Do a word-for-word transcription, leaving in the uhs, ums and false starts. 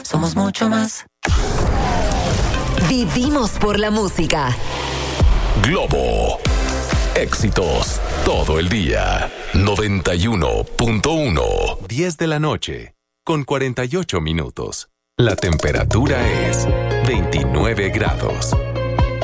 somos mucho más. Vivimos por la música. Globo. Éxitos todo el día. noventa y uno punto uno. diez de la noche, con cuarenta y ocho minutos. La temperatura es veintinueve grados.